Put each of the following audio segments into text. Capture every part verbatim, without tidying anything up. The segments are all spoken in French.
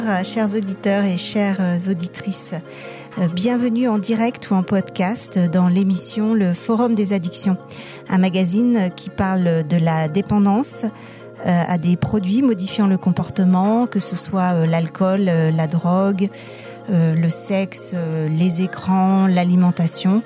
Chers auditeurs et chères auditrices, bienvenue en direct ou en podcast dans l'émission Le Forum des addictions, un magazine qui parle de la dépendance à des produits modifiant le comportement, que ce soit l'alcool, la drogue, le sexe, les écrans, l'alimentation.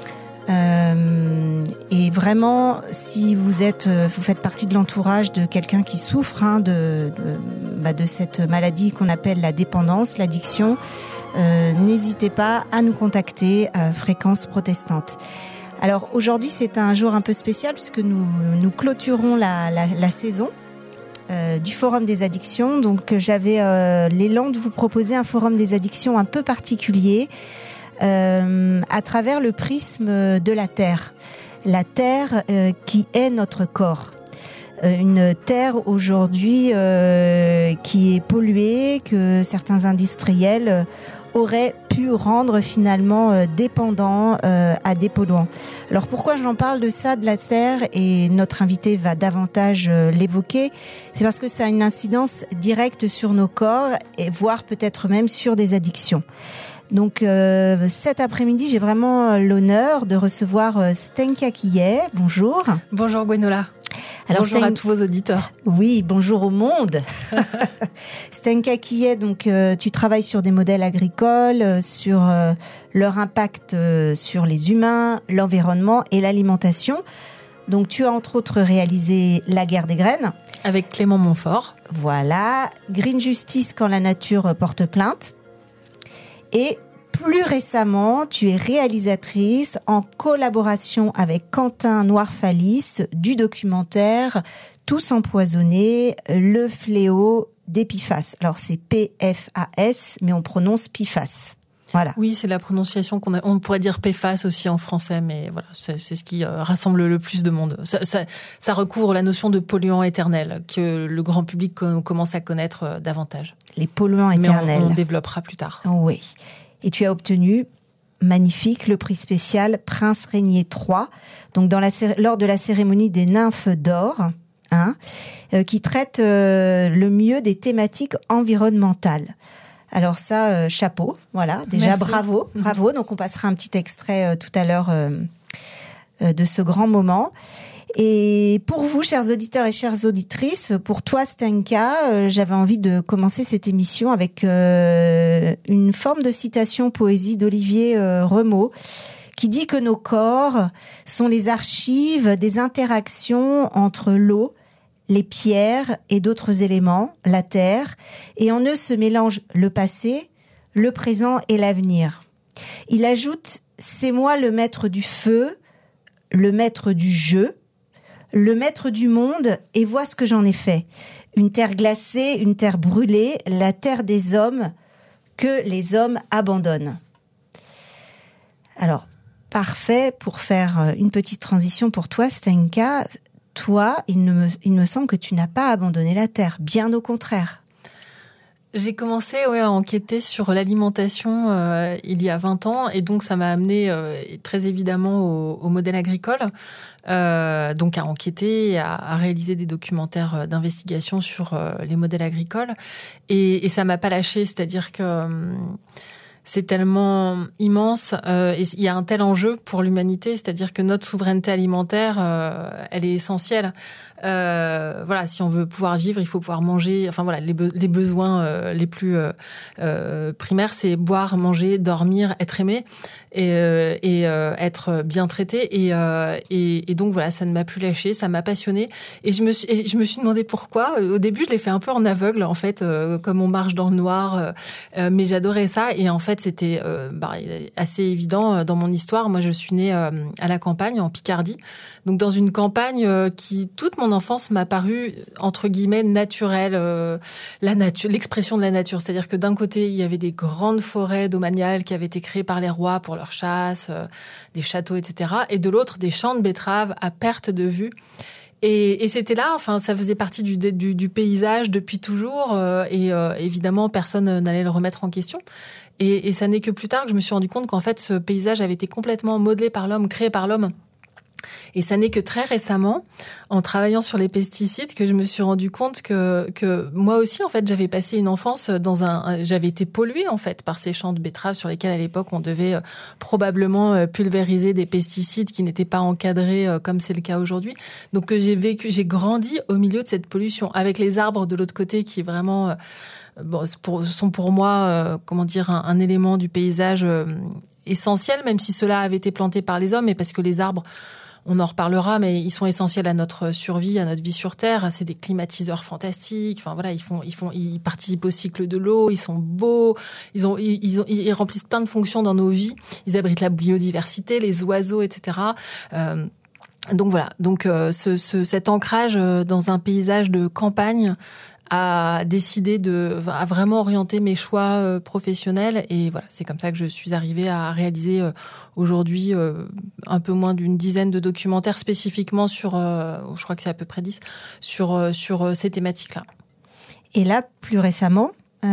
Euh, et vraiment, si vous êtes, vous faites partie de l'entourage de quelqu'un qui souffre hein, de, de, bah, de cette maladie qu'on appelle la dépendance, l'addiction, euh, n'hésitez pas à nous contacter à Fréquence Protestante. Alors aujourd'hui, c'est un jour un peu spécial puisque nous, nous clôturons la, la, la saison euh, du Forum des addictions. Donc j'avais euh, l'élan de vous proposer un Forum des addictions un peu particulier. Euh, à travers le prisme de la Terre. La Terre euh, qui est notre corps. Euh, une Terre aujourd'hui euh, qui est polluée, que certains industriels auraient pu rendre finalement euh, dépendants euh, à des polluants. Alors pourquoi j'en parle de ça, de la Terre, et notre invité va davantage euh, l'évoquer, c'est parce que ça a une incidence directe sur nos corps, et voire peut-être même sur des addictions. Donc euh, cet après-midi, j'ai vraiment l'honneur de recevoir euh, Stenka Quillet. Bonjour. Bonjour Gwenola. Alors, bonjour Sten... à tous vos auditeurs. Oui, bonjour au monde. Stenka Quillet, donc euh, tu travailles sur des modèles agricoles, euh, sur euh, leur impact euh, sur les humains, l'environnement et l'alimentation. Donc tu as entre autres réalisé La guerre des graines. Avec Clément Montfort. Voilà. Green Justice quand la nature porte plainte. Et plus récemment, tu es réalisatrice en collaboration avec Quentin Noirfalis du documentaire Tous empoisonnés, le fléau des P F A S. Alors c'est P F A S, mais on prononce P F A S. Voilà. Oui, c'est la prononciation qu'on a. On pourrait dire P F A S aussi en français, mais voilà, c'est, c'est ce qui euh, rassemble le plus de monde. Ça, ça, ça recouvre la notion de polluant éternel que le grand public co- commence à connaître euh, davantage. Les polluants éternels. Mais on, on développera plus tard. Oui. Et tu as obtenu, magnifique, le prix spécial Prince Régnier trois, donc dans la, lors de la cérémonie des nymphes d'or, hein, euh, qui traite euh, le mieux des thématiques environnementales. Alors ça, euh, chapeau, voilà, déjà Merci. bravo, bravo. Donc on passera un petit extrait euh, tout à l'heure euh, euh, de ce grand moment. Et pour vous, chers auditeurs et chères auditrices, pour toi, Stenka, euh, j'avais envie de commencer cette émission avec euh, une forme de citation poésie d'Olivier euh, Remeau, qui dit que nos corps sont les archives des interactions entre l'eau, les pierres et d'autres éléments, la terre, et en eux se mélangent le passé, le présent et l'avenir. Il ajoute « C'est moi le maître du feu, le maître du jeu, le maître du monde, et vois ce que j'en ai fait. Une terre glacée, une terre brûlée, la terre des hommes que les hommes abandonnent. » Alors, parfait pour faire une petite transition pour toi, Stenka. Toi, il, ne me, il me semble que tu n'as pas abandonné la terre, bien au contraire. J'ai commencé ouais, à enquêter sur l'alimentation euh, il y a vingt ans, et donc ça m'a amené euh, très évidemment au, au modèle agricole, euh, donc à enquêter, à, à réaliser des documentaires d'investigation sur euh, les modèles agricoles, et, et ça m'a pas lâché, c'est-à-dire que euh, c'est tellement immense, euh, et il y a un tel enjeu pour l'humanité, c'est-à-dire que notre souveraineté alimentaire, euh, elle est essentielle. Euh, voilà, si on veut pouvoir vivre, il faut pouvoir manger. Enfin voilà, les, be- les besoins euh, les plus euh, euh, primaires, c'est boire, manger, dormir, être aimé et, euh, et euh, être bien traité. Et, euh, et, et donc voilà, ça ne m'a plus lâché, ça m'a passionné. Et je me suis, et je me suis demandé pourquoi. Au début, je l'ai fait un peu en aveugle, en fait, euh, comme on marche dans le noir. Euh, mais j'adorais ça. Et en fait, c'était euh, bah, assez évident dans mon histoire. Moi, je suis née euh, à la campagne, en Picardie. Donc dans une campagne euh, qui, toute mon enfance, m'a paru, entre guillemets, naturelle, euh, la nature, l'expression de la nature. C'est-à-dire que d'un côté, il y avait des grandes forêts domaniales qui avaient été créées par les rois pour leur chasse, euh, des châteaux, et cetera. Et de l'autre, des champs de betteraves à perte de vue. Et, et c'était là, enfin, ça faisait partie du, du, du paysage depuis toujours. Euh, et euh, évidemment, personne n'allait le remettre en question. Et, et ça n'est que plus tard que je me suis rendu compte qu'en fait, ce paysage avait été complètement modelé par l'homme, créé par l'homme, Et ça n'est que très récemment, en travaillant sur les pesticides, que je me suis rendu compte que que moi aussi, en fait, j'avais passé une enfance dans un, j'avais été polluée en fait par ces champs de betteraves sur lesquels à l'époque on devait euh, probablement euh, pulvériser des pesticides qui n'étaient pas encadrés euh, comme c'est le cas aujourd'hui. Donc euh, j'ai vécu, j'ai grandi au milieu de cette pollution, avec les arbres de l'autre côté qui vraiment euh, bon, pour, sont pour moi, euh, comment dire, un, un élément du paysage euh, essentiel, même si cela avait été planté par les hommes, et parce que les arbres, on en reparlera, mais ils sont essentiels à notre survie, à notre vie sur Terre. C'est des climatiseurs fantastiques. Enfin voilà, ils font, ils font, ils participent au cycle de l'eau. Ils sont beaux. Ils ont, ils, ils, ont, ils remplissent plein de fonctions dans nos vies. Ils abritent la biodiversité, les oiseaux, et cetera. Euh, donc voilà. Donc euh, ce, ce, cet ancrage dans un paysage de campagne a décidé de, à vraiment orienter mes choix euh, professionnels, et voilà, c'est comme ça que je suis arrivée à réaliser euh, aujourd'hui euh, un peu moins d'une dizaine de documentaires spécifiquement sur, euh, je crois que c'est à peu près dix, sur euh, sur euh, ces thématiques-là. Et là, plus récemment,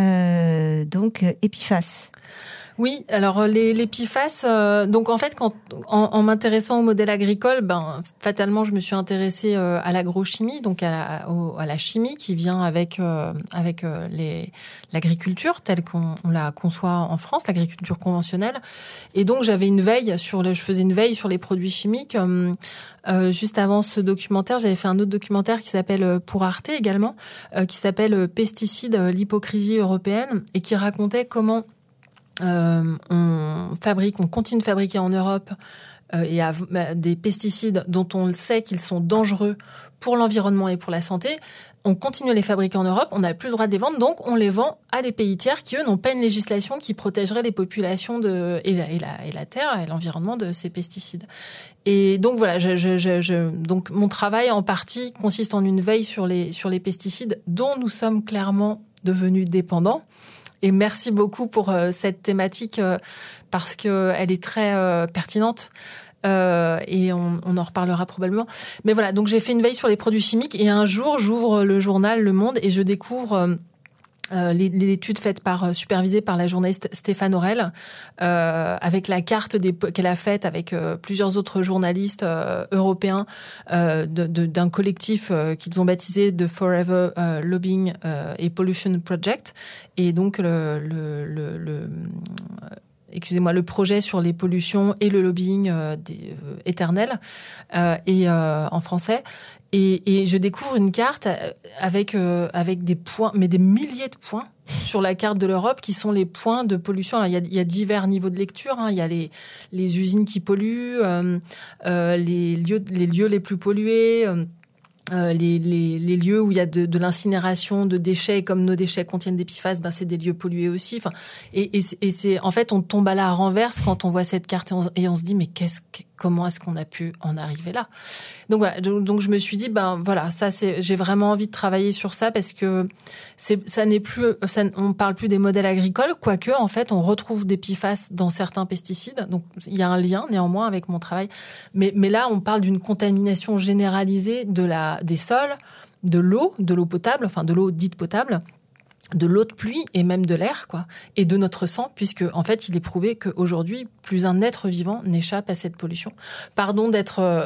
euh, donc Epiphases. Oui, alors les, les P F A S, euh, donc en fait, quand, en, en m'intéressant au modèle agricole, ben fatalement, je me suis intéressée euh, à l'agrochimie, donc à la, au, à la chimie qui vient avec euh, avec euh, les l'agriculture telle qu'on on la conçoit en France, l'agriculture conventionnelle. Et donc j'avais une veille sur le, je faisais une veille sur les produits chimiques. Euh, euh, juste avant ce documentaire, j'avais fait un autre documentaire qui s'appelle pour Arte également, euh, qui s'appelle Pesticides, l'hypocrisie européenne, et qui racontait comment Euh, on fabrique, on continue de fabriquer en Europe euh, et à, bah, des pesticides dont on le sait qu'ils sont dangereux pour l'environnement et pour la santé. On continue à les fabriquer en Europe, on n'a plus le droit de les vendre, donc on les vend à des pays tiers qui, eux, n'ont pas une législation qui protégerait les populations de, et, la, et, la, et la terre et l'environnement de ces pesticides. Et donc voilà, je, je, je, je, donc mon travail en partie consiste en une veille sur les, sur les pesticides dont nous sommes clairement devenus dépendants. Et merci beaucoup pour euh, cette thématique euh, parce que elle est très euh, pertinente euh, et on, on en reparlera probablement. Mais voilà, donc j'ai fait une veille sur les produits chimiques et un jour j'ouvre le journal Le Monde et je découvre euh, Euh, l'étude faite par supervisée par la journaliste Stéphane Aurel, euh, avec la carte des, qu'elle a faite avec euh, plusieurs autres journalistes euh, européens euh, de, de, d'un collectif euh, qu'ils ont baptisé The Forever euh, Lobbying euh, et Pollution Project, et donc le, le, le, le excusez-moi, le projet sur les pollutions et le lobbying euh, des, euh, éternel euh, et euh, en français. Et, et je découvre une carte avec euh, avec des points, mais des milliers de points sur la carte de l'Europe qui sont les points de pollution. Alors, il y a, il y a divers niveaux de lecture. Hein. Il y a les les usines qui polluent, euh, euh, les lieux les lieux les plus pollués. Euh, Euh, les, les, les lieux où il y a de, de l'incinération de déchets, et comme nos déchets contiennent des P F A S, ben c'est des lieux pollués aussi. Enfin, et, et, et c'est en fait on tombe à la renverse quand on voit cette carte et on, et on se dit mais qu'est-ce, comment est-ce qu'on a pu en arriver là? Donc voilà, donc, donc je me suis dit ben voilà, ça c'est, j'ai vraiment envie de travailler sur ça parce que c'est, ça n'est plus, ça, on parle plus des modèles agricoles, quoique en fait on retrouve des P F A S dans certains pesticides. Donc il y a un lien néanmoins avec mon travail, mais mais là on parle d'une contamination généralisée de la des sols, de l'eau, de l'eau potable, enfin de l'eau dite potable, de l'eau de pluie et même de l'air, quoi, et de notre sang, puisque en fait, il est prouvé qu'aujourd'hui, plus un être vivant n'échappe à cette pollution. Pardon d'être, euh,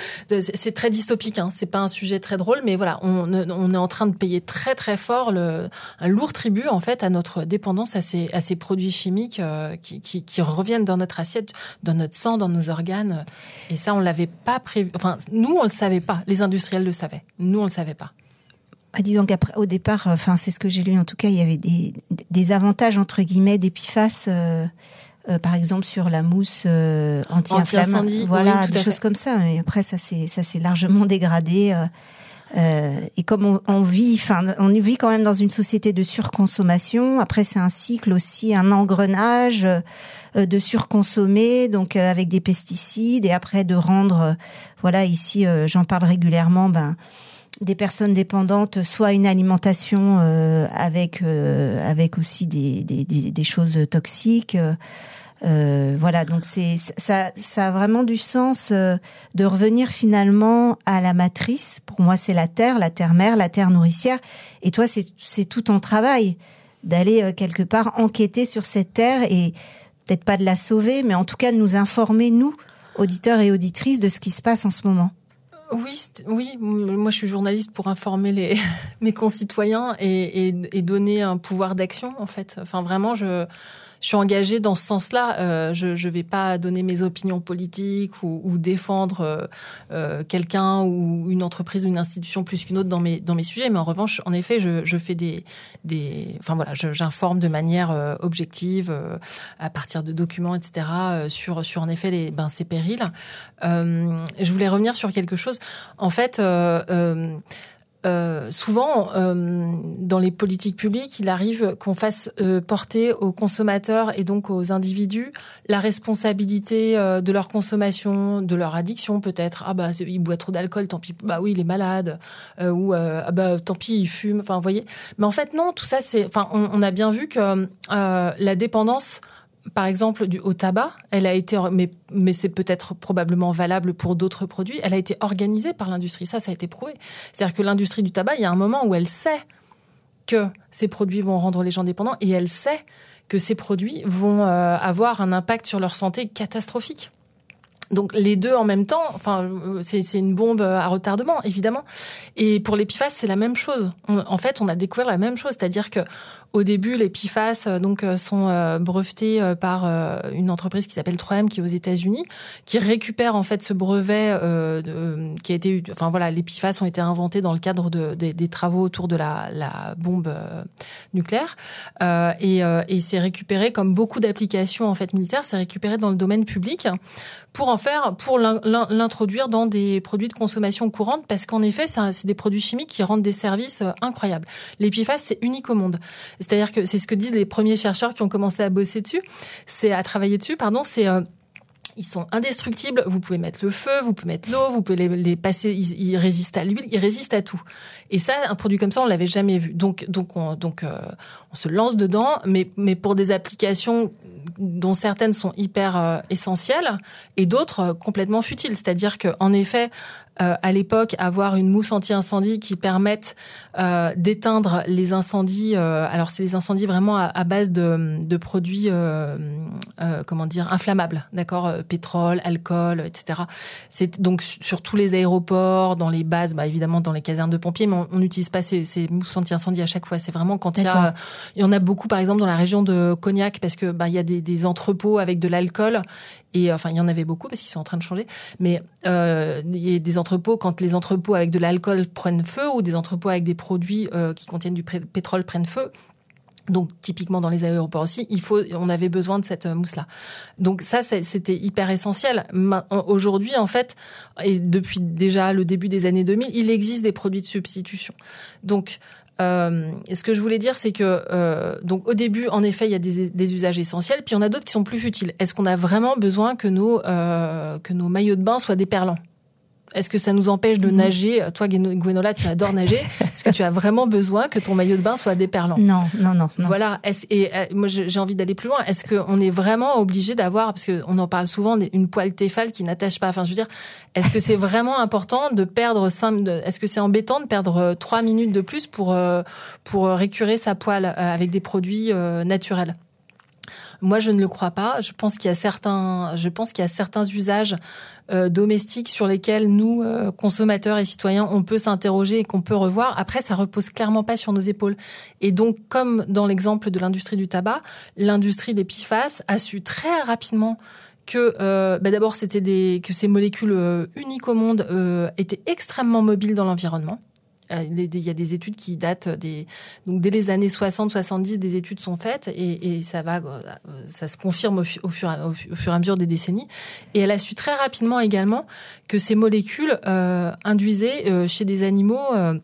c'est très dystopique, hein, c'est pas un sujet très drôle, mais voilà, on, on est en train de payer très très fort le, un lourd tribut en fait à notre dépendance à ces, à ces produits chimiques euh, qui, qui, qui reviennent dans notre assiette, dans notre sang, dans nos organes, et ça on l'avait pas prévu. Enfin, nous on le savait pas, les industriels le savaient, nous on le savait pas. Ah, dis donc, après, au départ, enfin, c'est ce que j'ai lu, en tout cas, il y avait des, des avantages, entre guillemets, des P F A S, euh, euh, par exemple, sur la mousse euh, anti-inflammatoire. Anti-incendie, voilà, oui, des choses fait. Comme ça. Et après, ça s'est, ça s'est largement dégradé. Euh, euh, et comme on, on vit, enfin, on vit quand même dans une société de surconsommation. Après, c'est un cycle aussi, un engrenage euh, de surconsommer, donc euh, avec des pesticides, et après de rendre, euh, voilà, ici, euh, j'en parle régulièrement, ben, des personnes dépendantes, soit une alimentation euh, avec euh, avec aussi des, des des des choses toxiques. Euh, voilà, donc c'est ça ça a vraiment du sens euh, de revenir finalement à la matrice. Pour moi, c'est la terre, la terre mère, la terre nourricière. Et toi, c'est c'est tout ton travail d'aller euh, quelque part enquêter sur cette terre et peut-être pas de la sauver, mais en tout cas de nous informer nous auditeurs et auditrices de ce qui se passe en ce moment. Oui, oui. Moi, je suis journaliste pour informer les mes concitoyens et, et, et donner un pouvoir d'action, en fait. Enfin, vraiment, je je suis engagée dans ce sens-là. Euh, je je vais pas donner mes opinions politiques ou, ou défendre euh, euh, quelqu'un ou une entreprise ou une institution plus qu'une autre dans mes dans mes sujets. Mais en revanche, en effet, je je fais des des. Enfin voilà, je, j'informe de manière euh, objective euh, à partir de documents, et cetera. Euh, sur sur en effet les ben ces périls. Euh, je voulais revenir sur quelque chose. En fait. Euh, euh, Euh, souvent, euh, dans les politiques publiques, il arrive qu'on fasse euh, porter aux consommateurs et donc aux individus la responsabilité euh, de leur consommation, de leur addiction peut-être. Ah bah il boit trop d'alcool, tant pis. Bah oui, il est malade. Euh, ou euh, ah bah tant pis, il fume. Enfin, vous voyez. Mais en fait, non. Tout ça, c'est. Enfin, on, on a bien vu que euh, la dépendance. Par exemple, du, au tabac, elle a été, mais, mais c'est peut-être probablement valable pour d'autres produits, elle a été organisée par l'industrie. Ça, ça a été prouvé. C'est-à-dire que l'industrie du tabac, il y a un moment où elle sait que ces produits vont rendre les gens dépendants et elle sait que ces produits vont euh, avoir un impact sur leur santé catastrophique. Donc les deux en même temps, enfin c'est, c'est une bombe à retardement évidemment. Et pour les P F A S, c'est la même chose. On, en fait, on a découvert la même chose, c'est-à-dire que au début, les P F A S donc sont euh, brevetés euh, par euh, une entreprise qui s'appelle trois M qui est aux États-Unis, qui récupère en fait ce brevet euh, de, qui a été, enfin voilà, les P F A S ont été inventés dans le cadre de, de, des travaux autour de la, la bombe euh, nucléaire euh, et, euh, et c'est récupéré comme beaucoup d'applications en fait militaires, c'est récupéré dans le domaine public pour en faire, pour l'introduire dans des produits de consommation courante, parce qu'en effet, c'est, un, c'est des produits chimiques qui rendent des services incroyables. Les P F A S, c'est unique au monde. C'est-à-dire que c'est ce que disent les premiers chercheurs qui ont commencé à bosser dessus, c'est à travailler dessus, pardon, c'est euh, ils sont indestructibles, vous pouvez mettre le feu, vous pouvez mettre l'eau, vous pouvez les, les passer, ils, ils résistent à l'huile, ils résistent à tout. Et ça, un produit comme ça, on l'avait jamais vu. Donc, donc, on, donc, euh, on se lance dedans, mais, mais pour des applications dont certaines sont hyper euh, essentielles et d'autres euh, complètement futiles. C'est-à-dire que, en effet, euh, à l'époque, avoir une mousse anti-incendie qui permette euh, d'éteindre les incendies. Euh, alors, c'est des incendies vraiment à, à base de, de produits, euh, euh, comment dire, inflammables, d'accord, euh, pétrole, alcool, et cetera. C'est donc sur tous les aéroports, dans les bases, bah évidemment dans les casernes de pompiers, mais on n'utilise pas ces, ces mousses anti-incendie à chaque fois. C'est vraiment quand il y a, il y en a beaucoup, par exemple, dans la région de Cognac, parce que bah il y a des, des entrepôts avec de l'alcool. Et enfin, il y en avait beaucoup parce qu'ils sont en train de changer. Mais euh, il y a des entrepôts, quand les entrepôts avec de l'alcool prennent feu ou des entrepôts avec des produits euh, qui contiennent du pétrole prennent feu. Donc typiquement dans les aéroports aussi, il faut, on avait besoin de cette mousse-là. Donc ça, c'était hyper essentiel. Aujourd'hui, en fait, et depuis déjà le début des années deux mille, il existe des produits de substitution. Donc Euh, et ce que je voulais dire, c'est que euh, donc au début, en effet, il y a des, des usages essentiels, puis il y en a d'autres qui sont plus futiles. Est-ce qu'on a vraiment besoin que nos euh, que nos maillots de bain soient déperlants ? Est-ce que ça nous empêche de nager ? Toi, Gwenola, tu adores nager. Est-ce que tu as vraiment besoin que ton maillot de bain soit déperlant ? Non, non, non. non. Voilà. Est-ce, et euh, moi, j'ai envie d'aller plus loin. Est-ce qu'on est vraiment obligé d'avoir, parce qu'on en parle souvent, une poêle Tefal qui n'attache pas. Enfin, je veux dire, est-ce que c'est vraiment important de perdre cinq, est-ce que c'est embêtant de perdre trois minutes de plus pour pour récurer sa poêle avec des produits naturels ? Moi, je ne le crois pas. Je pense qu'il y a certains, je pense qu'il y a certains usages euh, domestiques sur lesquels nous, euh, consommateurs et citoyens, on peut s'interroger et qu'on peut revoir. Après, ça repose clairement pas sur nos épaules. Et donc, comme dans l'exemple de l'industrie du tabac, l'industrie des P F A S a su très rapidement que euh, bah d'abord, c'était des que ces molécules euh, uniques au monde euh, étaient extrêmement mobiles dans l'environnement. Il y a des études qui datent des donc dès les années soixante soixante-dix, des études sont faites et, et ça va ça se confirme au, au, fur, au fur et à mesure des décennies. Et elle a su très rapidement également que ces molécules euh, induisaient euh, chez des animaux euh,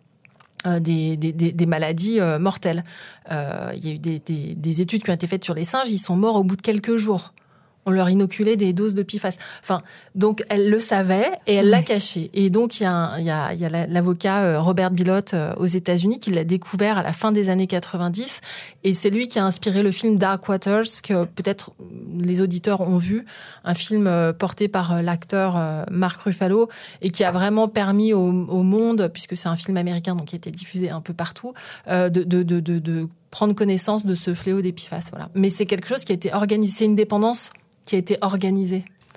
Des, des, des maladies euh, mortelles. Euh, il y a eu des, des, des études qui ont été faites sur les singes, ils sont morts au bout de quelques jours. On leur inoculait des doses de P F A S. Enfin, donc elle le savait et elle oui. l'a caché. Et donc il y a, un, il y a, il y a l'avocat Robert Bilott aux États-Unis qui l'a découvert à la fin des années quatre-vingt-dix. Et c'est lui qui a inspiré le film Dark Waters que peut-être les auditeurs ont vu, un film porté par l'acteur Mark Ruffalo et qui a vraiment permis au, au monde, puisque c'est un film américain donc qui a été diffusé un peu partout, de, de, de, de, de prendre connaissance de ce fléau des P F A S. Voilà. Mais c'est quelque chose qui a été organisé, c'est une dépendance qui a été organisée.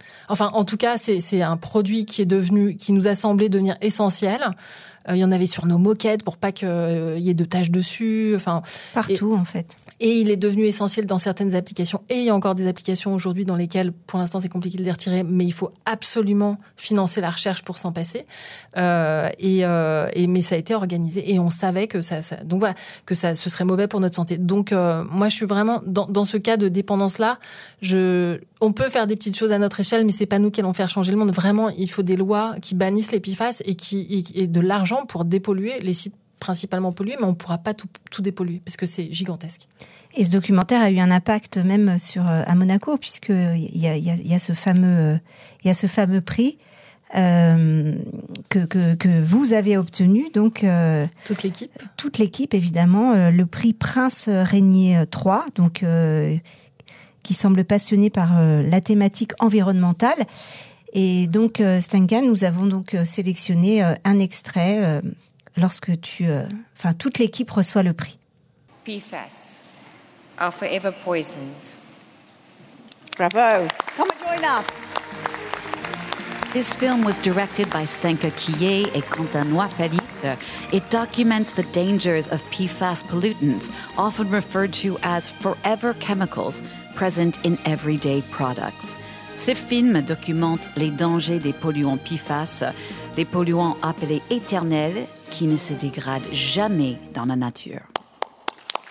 Enfin, en tout cas, c'est, c'est un produit qui est devenu, qui nous a semblé devenir essentiel. Euh, il y en avait sur nos moquettes pour pas qu'il euh, y ait de taches dessus. Enfin, partout et, en fait. Et il est devenu essentiel dans certaines applications. Et il y a encore des applications aujourd'hui dans lesquelles, pour l'instant, c'est compliqué de les retirer, mais il faut absolument financer la recherche pour s'en passer. Euh, et, euh, et mais ça a été organisé et on savait que ça, ça donc voilà, que ça, ce serait mauvais pour notre santé. Donc euh, moi, je suis vraiment dans, dans ce cas de dépendance-là. Je, on peut faire des petites choses à notre échelle, mais c'est pas nous qui allons faire changer le monde. Vraiment, il faut des lois qui bannissent les P F A S et qui et, et de l'argent pour dépolluer les sites principalement pollués, mais on ne pourra pas tout, tout dépolluer parce que c'est gigantesque. Et ce documentaire a eu un impact même sur à Monaco, puisque il y a, il y a, il y a ce fameux, il y a ce fameux prix euh, que, que que vous avez obtenu. Donc euh, toute l'équipe, toute l'équipe évidemment, euh, le prix Prince Régnier trois, donc euh, qui semble passionné par euh, la thématique environnementale. Et donc, euh, Stenka, nous avons donc euh, sélectionné euh, un extrait euh, lorsque tu, enfin, euh, toute l'équipe reçoit le prix. P F A S are forever poisons. Bravo! Come and join us. This film was directed by Stenka Quillet et Quentin Noir-Felice. It documents the dangers of P F A S pollutants, often referred to as forever chemicals, present in everyday products. Ces films documentent les dangers des polluants P F A S, des polluants appelés éternels qui ne se dégradent jamais dans la nature.